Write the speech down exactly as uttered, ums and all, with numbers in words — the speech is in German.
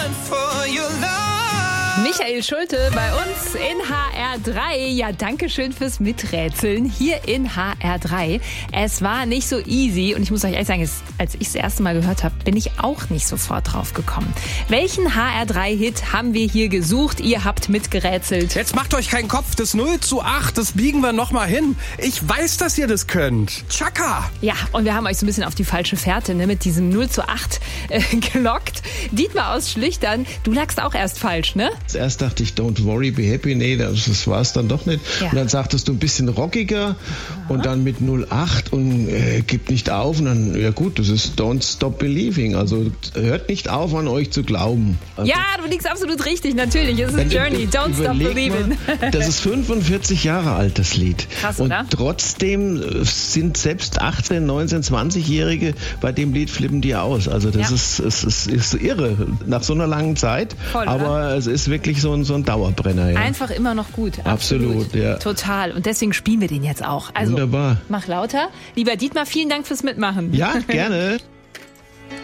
Michael Schulte bei uns in H R drei. Ja, danke schön fürs Miträtseln hier in H R drei. Es war nicht so easy und ich muss euch ehrlich sagen, als ich es das erste Mal gehört habe, bin ich auch nicht sofort drauf gekommen. Welchen H R drei Hit haben wir hier gesucht? Ihr habt mitgerätselt. Jetzt macht euch keinen Kopf, das null zu acht, das biegen wir nochmal hin. Ich weiß, dass ihr das könnt. Chaka! Ja, und wir haben euch so ein bisschen auf die falsche Fährte, ne, mit diesem null zu acht äh, gelockt. Dietmar aus Schlüchtern, du lagst auch erst falsch, ne? Erst dachte ich, don't worry, be happy. Nee, das, das war es dann doch nicht. Ja. Und dann sagtest du ein bisschen rockiger und dann mit null acht und äh, gib nicht auf. Und dann, ja gut, das ist don't stop believing. Also hört nicht auf, an euch zu glauben. Also, ja, du liegst absolut richtig, natürlich. Es ist ein Journey, don't stop believing. Mal, das ist fünfundvierzig Jahre alt, das Lied. Krass, und oder? Trotzdem sind selbst achtzehn, neunzehn, zwanzigjährige bei dem Lied flippen die aus. Also das ja. ist, es ist, ist irre nach so einer langen Zeit. Voll, aber oder? Es ist wirklich so ein, so ein Dauerbrenner. Ja. Einfach immer noch gut. Absolut. Absolut, ja. Total. Und deswegen spielen wir den jetzt auch. Also, wunderbar. Mach lauter. Lieber Dietmar, vielen Dank fürs Mitmachen. Ja, gerne.